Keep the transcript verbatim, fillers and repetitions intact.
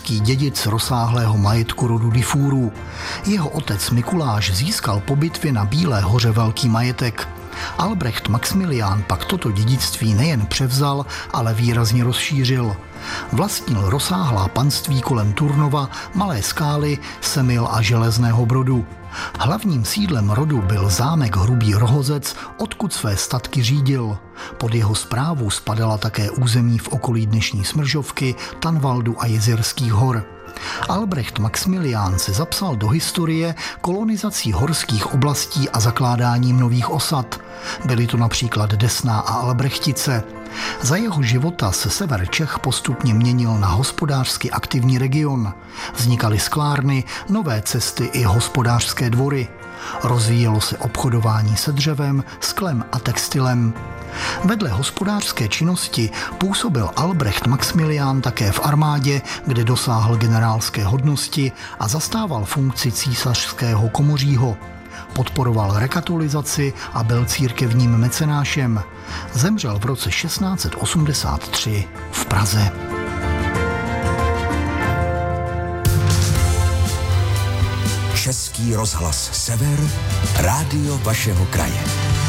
německý dědic rozsáhlého majetku rodu Dufourů. Jeho otec Mikuláš získal po bitvě na Bílé hoře velký majetek. Albrecht Maxmilián pak toto dědictví nejen převzal, ale výrazně rozšířil. Vlastnil rozsáhlá panství kolem Turnova, Malé Skály, Semil a Železného Brodu. Hlavním sídlem rodu byl zámek Hrubý Rohozec, odkud své statky řídil. Pod jeho správu spadala také území v okolí dnešní Smržovky, Tanvaldu a Jizerských hor. Albrecht Maxmilián se zapsal do historie kolonizací horských oblastí a zakládáním nových osad. Byly to například Desná a Albrechtice. Za jeho života se sever Čech postupně měnil na hospodářsky aktivní region. Vznikaly sklárny, nové cesty i hospodářské dvory. Rozvíjelo se obchodování se dřevem, sklem a textilem. Vedle hospodářské činnosti působil Albrecht Maxmilián také v armádě, kde dosáhl generálské hodnosti a zastával funkci císařského komořího. Podporoval rekatolizaci a byl církevním mecenášem. Zemřel v roce šestnáct set osmdesát tři v Praze. Český rozhlas Sever, rádio vašeho kraje.